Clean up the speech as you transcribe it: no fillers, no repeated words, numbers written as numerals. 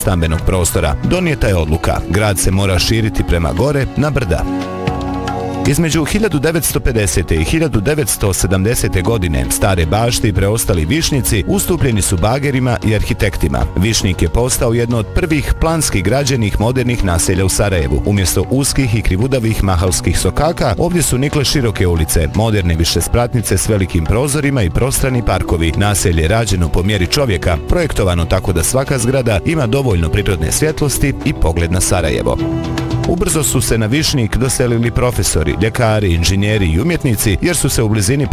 stambenog prostora. Donijeta je odluka. Grad se mora širiti prema gore na brda. Između 1950. i 1970. godine Stare Bašte i preostali Višnjici ustupljeni su bagerima i arhitektima. Višnjik je postao jedno od prvih planski građenih modernih naselja u Sarajevu. Umjesto uskih i krivudavih mahalskih sokaka, ovdje su nikle široke ulice, moderne višespratnice s velikim prozorima i prostrani parkovi. Naselje je rađeno po mjeri čovjeka, projektovano tako da svaka zgrada ima dovoljno prirodne svjetlosti i pogled na Sarajevo. Ubrzo su se na Višnjik doselili profesori, ljekari, inženjeri i umjetnici jer su se u blizini